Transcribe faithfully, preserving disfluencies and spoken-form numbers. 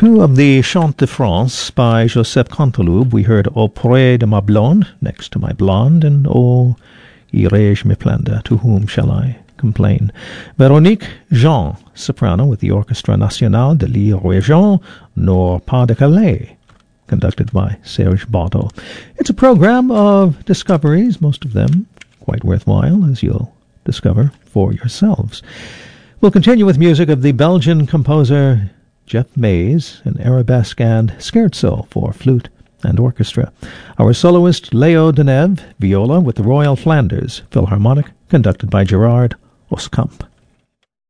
Two of the Chants de France by Joseph Canteloube. We heard Auprès de ma blonde, next to my blonde, and O irai-je me plaindre, to whom shall I complain? Véronique Jean, soprano with the Orchestre National de l'Île Région, Nord Pas de Calais, conducted by Serge Barto. It's a program of discoveries, most of them quite worthwhile, as you'll discover for yourselves. We'll continue with music of the Belgian composer Jeff Mays, an arabesque and scherzo for flute and orchestra. Our soloist Leo Deneve, viola with the Royal Flanders Philharmonic, conducted by Gerard Oskamp.